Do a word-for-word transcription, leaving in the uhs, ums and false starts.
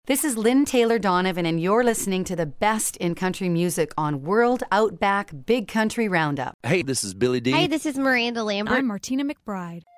This is Lynn Taylor Donovan, and you're listening to the best in country music on World Outback Big Country Roundup. Hey, this is Billy D. Hey, this is Miranda Lambert. I'm Martina McBride.